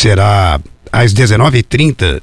será às 19h30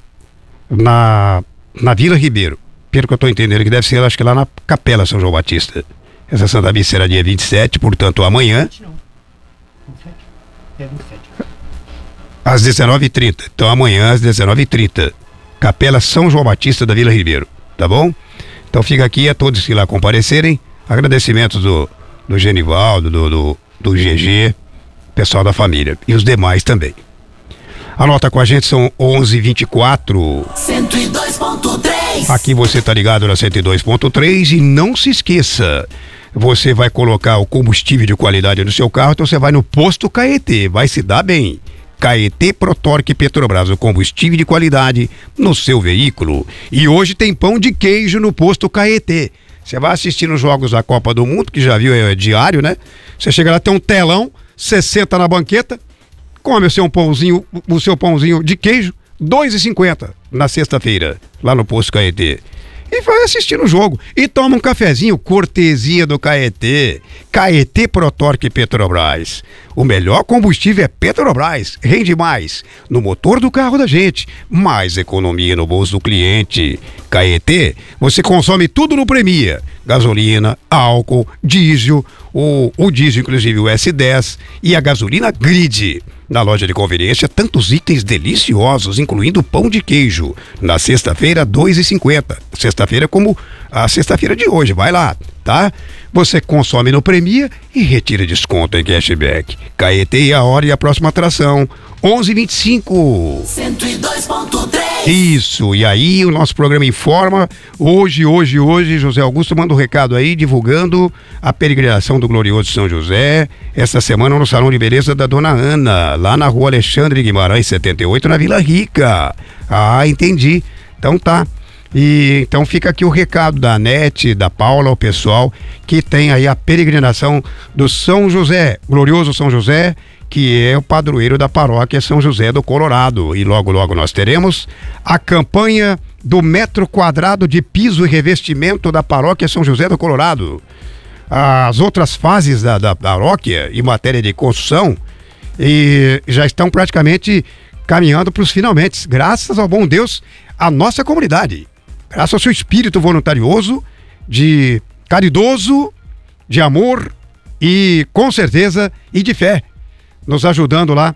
na Vila Ribeiro. Pelo que eu estou entendendo, que deve ser, acho que lá na Capela São João Batista. Essa Santa Missa será dia 27, portanto amanhã. 27 não. 27? É 27. Às 19h30. Então amanhã às 19h30. Capela São João Batista da Vila Ribeiro. Tá bom? Então fica aqui a todos que lá comparecerem. Agradecimentos do Genivaldo, do GG, pessoal da família. E os demais também. Anota com a gente, são 11h24. 102.3. Aqui você tá ligado na 102.3 e não se esqueça, você vai colocar o combustível de qualidade no seu carro, então você vai no Posto Caetê, vai se dar bem. Caetê Protorque Petrobras, o combustível de qualidade no seu veículo. E hoje tem pão de queijo no Posto Caetê. Você vai assistir nos jogos da Copa do Mundo, que já viu, é diário, né? Você chega lá, tem um telão, 60 na banqueta, come o seu pãozinho de queijo, R$2,50 na sexta-feira, lá no Posto Caetê. E vai assistir o jogo. E toma um cafezinho, cortesia do Caetê. Caetê Protorque Petrobras. O melhor combustível é Petrobras. Rende mais no motor do carro da gente. Mais economia no bolso do cliente. Caetê, você consome tudo no Premia. Gasolina, álcool, diesel, o diesel inclusive o S10 e a gasolina Grid. Na loja de conveniência, tantos itens deliciosos, incluindo pão de queijo. Na sexta-feira, R$2,50. Sexta-feira como a sexta-feira de hoje, vai lá, tá? Você consome no Premia e retira desconto em cashback. Caetê, a hora e a próxima atração, 11h25. 102.3. Isso, e aí o nosso programa informa, hoje, José Augusto manda um recado aí, divulgando a peregrinação do glorioso São José, essa semana no Salão de Beleza da Dona Ana, lá na rua Alexandre Guimarães, 78, na Vila Rica. Ah, entendi. Então tá. E então fica aqui o recado da Anete, da Paula, o pessoal que tem aí a peregrinação do São José, glorioso São José, que é o padroeiro da paróquia São José do Colorado. E logo nós teremos a campanha do metro quadrado de piso e revestimento da paróquia São José do Colorado. As outras fases da paróquia em matéria de construção já estão praticamente caminhando para os finalmente, graças ao bom Deus, a nossa comunidade. Graças ao seu espírito voluntarioso, caridoso, de amor e, com certeza, e de fé, nos ajudando lá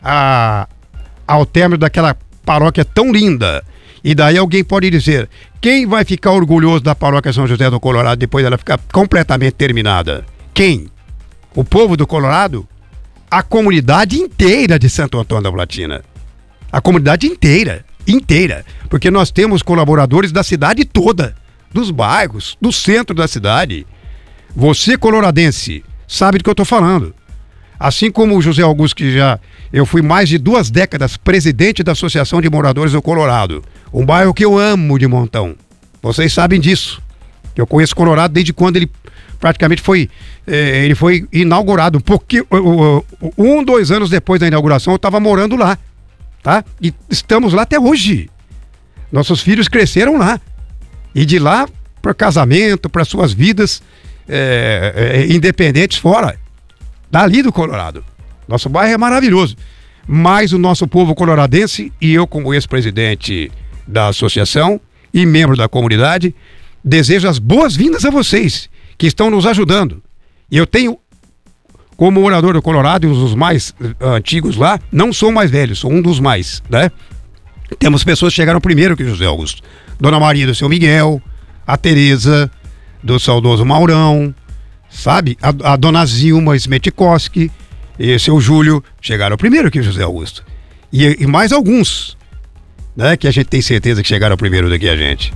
ao término daquela paróquia tão linda. E daí alguém pode dizer, quem vai ficar orgulhoso da paróquia São José do Colorado depois dela ficar completamente terminada? Quem? O povo do Colorado? A comunidade inteira de Santo Antônio da Platina. A comunidade inteira. Porque nós temos colaboradores da cidade toda, dos bairros, do centro da cidade. Você, coloradense, sabe do que eu estou falando. Assim como o José Augusto, eu fui mais de 2 décadas presidente da Associação de Moradores do Colorado, um bairro que eu amo de montão. Vocês sabem disso. Eu conheço Colorado desde quando ele praticamente foi inaugurado. Porque 2 anos depois da inauguração eu estava morando lá, tá? E estamos lá até hoje. Nossos filhos cresceram lá. E de lá para casamento, para suas vidas independentes fora. Dali do Colorado. Nosso bairro é maravilhoso. Mas o nosso povo coloradense, e eu como ex-presidente da associação e membro da comunidade, desejo as boas-vindas a vocês, que estão nos ajudando. E eu tenho, como morador do Colorado, um dos mais antigos lá, não sou mais velho, sou um dos mais, né? Temos pessoas que chegaram primeiro que José Augusto. Dona Maria do Seu Miguel, a Tereza, do saudoso Maurão, sabe? A dona Zilma Smetikoski e seu Júlio chegaram primeiro que José Augusto. E mais alguns, né? Que a gente tem certeza que chegaram primeiro do que a gente.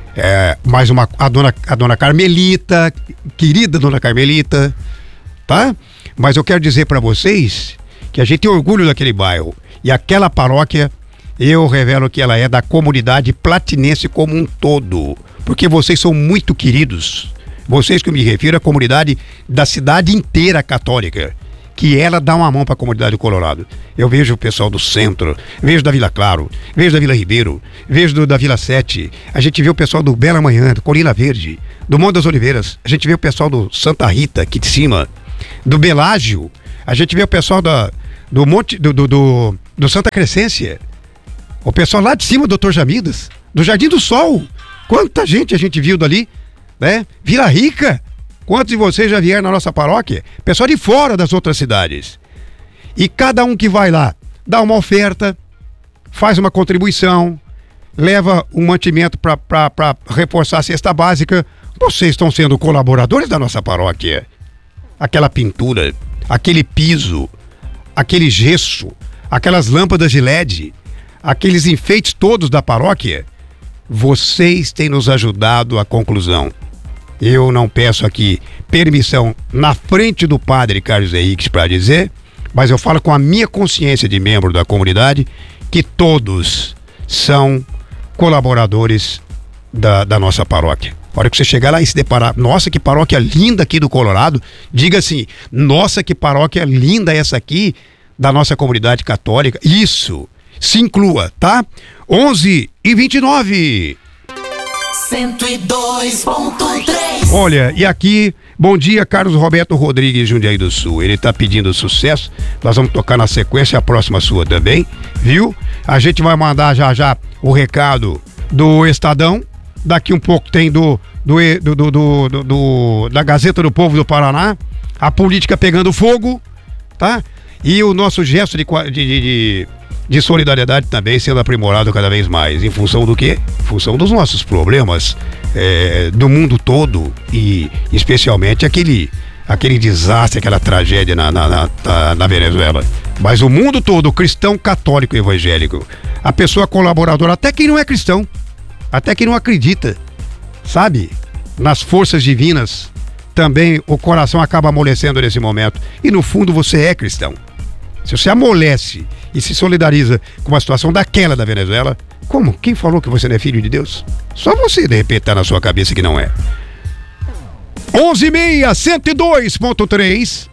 A dona Carmelita, querida dona Carmelita, tá? Mas eu quero dizer para vocês que a gente tem orgulho daquele bairro. E aquela paróquia, eu revelo que ela é da comunidade platinense como um todo. Porque vocês são muito queridos. Vocês que eu me refiro à comunidade da cidade inteira católica, que ela dá uma mão para a comunidade do Colorado. Eu vejo o pessoal do centro, vejo da Vila Claro, vejo da Vila Ribeiro, vejo da Vila 7, a gente vê o pessoal do Bela Manhã, do Colina Verde, do Monte das Oliveiras, a gente vê o pessoal do Santa Rita, aqui de cima, do Belágio, a gente vê o pessoal do Monte, do Santa Crescência, o pessoal lá de cima do Dr. Jamidas, do Jardim do Sol. Quanta gente a gente viu dali, né? Vila Rica. Quantos de vocês já vieram na nossa paróquia? Pessoal de fora das outras cidades. E cada um que vai lá, dá uma oferta, faz uma contribuição, leva um mantimento para reforçar a cesta básica. Vocês estão sendo colaboradores da nossa paróquia. Aquela pintura, aquele piso, aquele gesso, aquelas lâmpadas de LED, aqueles enfeites todos da paróquia, vocês têm nos ajudado à conclusão. Eu não peço aqui permissão na frente do padre Carlos Henriques para dizer, mas eu falo com a minha consciência de membro da comunidade que todos são colaboradores da nossa paróquia. A hora que você chegar lá e se deparar, nossa, que paróquia linda aqui do Colorado, diga assim, nossa, que paróquia linda essa aqui da nossa comunidade católica. Isso, se inclua, tá? 11h29. 102.3. Olha, e aqui, bom dia, Carlos Roberto Rodrigues, Jundiaí do Sul. Ele tá pedindo sucesso. Nós vamos tocar na sequência a próxima sua também, viu? A gente vai mandar já o recado do Estadão. Daqui um pouco tem da Gazeta do Povo do Paraná. A política pegando fogo, tá? E o nosso gesto de solidariedade também sendo aprimorado cada vez mais. Em função do quê? Em função dos nossos problemas do mundo todo e especialmente aquele desastre, aquela tragédia na Venezuela. Mas o mundo todo, cristão, católico, evangélico, a pessoa colaboradora, até quem não é cristão, até quem não acredita, sabe? Nas forças divinas, também o coração acaba amolecendo nesse momento. E no fundo você é cristão. Se você amolece e se solidariza com uma situação daquela da Venezuela, como? Quem falou que você não é filho de Deus? Só você, de repente, tá na sua cabeça que não é. 11h30, 102.3.